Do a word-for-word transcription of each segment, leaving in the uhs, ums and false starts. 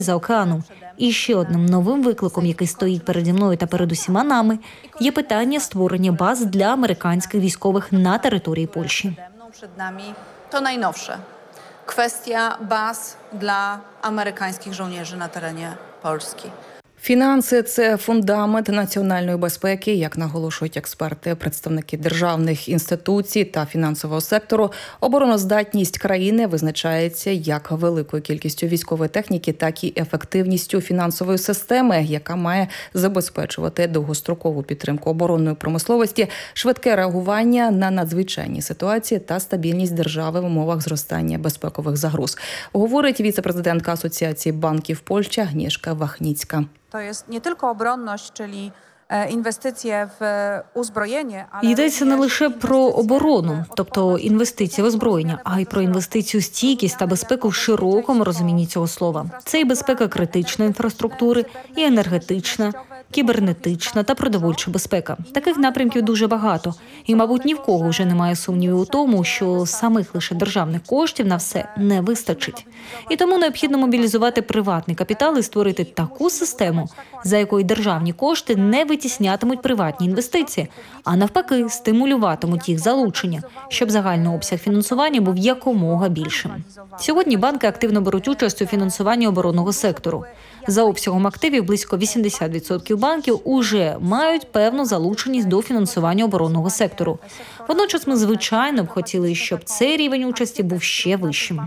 за океану. І ще одним новим викликом, який стоїть переді мною та перед усіма нами, є питання створення баз для американських військових на території Польщі. Przed nami to najnowsze. Kwestia baz dla amerykańskich żołnierzy na terenie Polski. Фінанси – це фундамент національної безпеки, як наголошують експерти, представники державних інституцій та фінансового сектору. Обороноздатність країни визначається як великою кількістю військової техніки, так і ефективністю фінансової системи, яка має забезпечувати довгострокову підтримку оборонної промисловості, швидке реагування на надзвичайні ситуації та стабільність держави в умовах зростання безпекових загроз. Говорить віце-президентка Асоціації банків Польщі Агнєшка Вахніцька. To jest nie tylko obronność, czyli інвестиції в озброєння, але йдеться не лише про оборону, тобто інвестиції в озброєння, а й про інвестицію стійкість та безпеку в широкому розумінні цього слова. Це і безпека критичної інфраструктури, і енергетична, кібернетична та продовольча безпека. Таких напрямків дуже багато. І, мабуть, ні в кого вже немає сумнівів у тому, що самих лише державних коштів на все не вистачить. І тому необхідно мобілізувати приватний капітал і створити таку систему, за якою державні кошти не витіснятимуть приватні інвестиції, а навпаки стимулюватимуть їх залучення, щоб загальний обсяг фінансування був якомога більшим. Сьогодні банки активно беруть участь у фінансуванні оборонного сектору. За обсягом активів близько вісімдесят відсотків банків уже мають певну залученість до фінансування оборонного сектору. Водночас ми, звичайно, б хотіли, щоб цей рівень участі був ще вищим.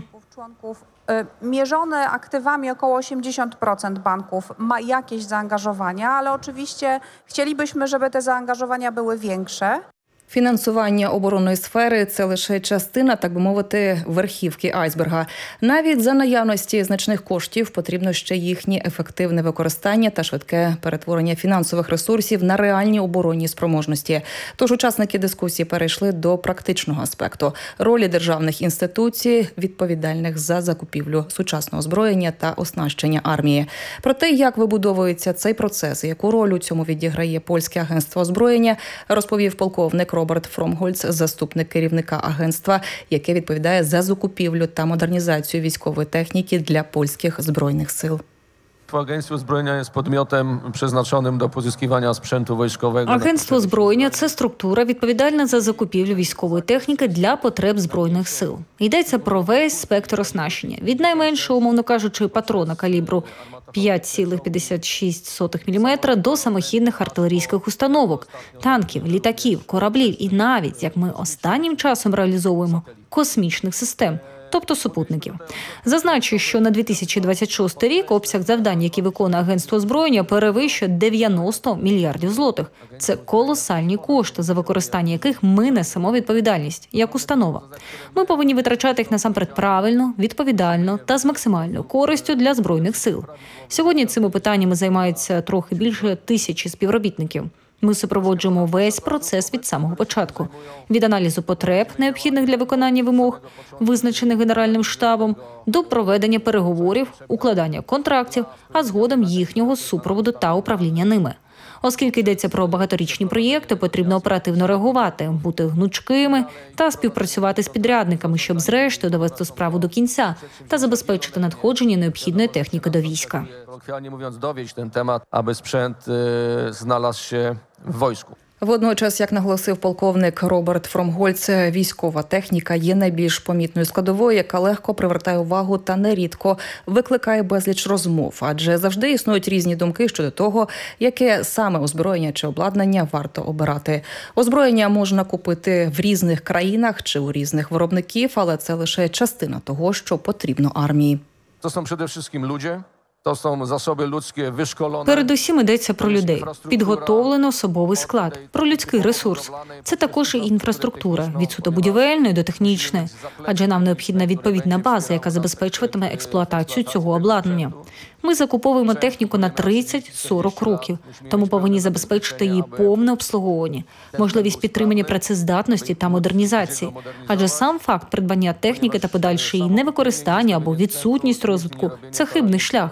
Mierzone aktywami około osiemdziesiąt procent banków ma jakieś zaangażowania, ale oczywiście chcielibyśmy, żeby te zaangażowania były większe. Фінансування оборонної сфери – це лише частина, так би мовити, верхівки айсберга. Навіть за наявності значних коштів потрібно ще їхнє ефективне використання та швидке перетворення фінансових ресурсів на реальні оборонні спроможності. Тож учасники дискусії перейшли до практичного аспекту – ролі державних інституцій, відповідальних за закупівлю сучасного озброєння та оснащення армії. Про те, як вибудовується цей процес і яку роль у цьому відіграє Польське агентство озброєння, розповів полковник Роберт Фромгольц, заступник керівника агентства, яке відповідає за закупівлю та модернізацію військової техніки для польських збройних сил. Агентство озброєння є підмітом, призначеним до позискування спrzętu військового. Агентство озброєння – це структура, відповідальна за закупівлю військової техніки для потреб збройних сил. Йдеться про весь спектр оснащення. Від найменшого, умовно кажучи, патрона калібру п'ять цілих п'ятдесят шість сотих міліметра до самохідних артилерійських установок, танків, літаків, кораблів і навіть, як ми останнім часом реалізовуємо, космічних систем, тобто супутників. Зазначу, що на дві тисячі двадцять шостий рік обсяг завдань, які виконує агентство озброєння, перевищує дев'яносто мільярдів злотих. Це колосальні кошти, за використання яких ми несемо відповідальність, як установа. Ми повинні витрачати їх насамперед правильно, відповідально та з максимальною користю для Збройних сил. Сьогодні цими питаннями займаються трохи більше тисячі співробітників. Ми супроводжуємо весь процес від самого початку. Від аналізу потреб, необхідних для виконання вимог, визначених Генеральним штабом, до проведення переговорів, укладання контрактів, а згодом їхнього супроводу та управління ними. Оскільки йдеться про багаторічні проєкти, потрібно оперативно реагувати, бути гнучкими та співпрацювати з підрядниками, щоб зрештою довести справу до кінця та забезпечити надходження необхідної техніки до війська. Колоквіально mówiąc, dowieść ten temat, aby sprzęt znalazł się w wojsku. Водночас, як наголосив полковник Роберт Фромгольц, військова техніка є найбільш помітною складовою, яка легко привертає увагу та нерідко викликає безліч розмов, адже завжди існують різні думки щодо того, яке саме озброєння чи обладнання варто обирати. Озброєння можна купити в різних країнах чи у різних виробників, але це лише частина того, що потрібно армії. To są przede wszystkim ludzie. To są zasoby ludzkie wyszkolone. Передусім йдеться про людей. Підготовлений особовий склад. Про людський ресурс. Це також і інфраструктура. Від суто будівельної до технічної. Адже нам необхідна відповідна база, яка забезпечуватиме експлуатацію цього обладнання. Ми закуповуємо техніку на тридцять-сорок років, тому повинні забезпечити її повне обслуговування, можливість підтримання працездатності та модернізації. Адже сам факт придбання техніки та подальше її невикористання або відсутність розвитку – це хибний шлях.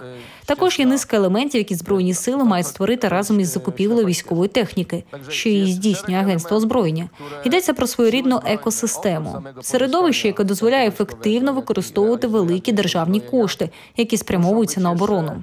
Також є низка елементів, які Збройні сили мають створити разом із закупівлею військової техніки, що її здійснює Агентство озброєння. Йдеться про своєрідну екосистему. Середовище, яке дозволяє ефективно використовувати великі державні кошти, які спрямовуються на оборону.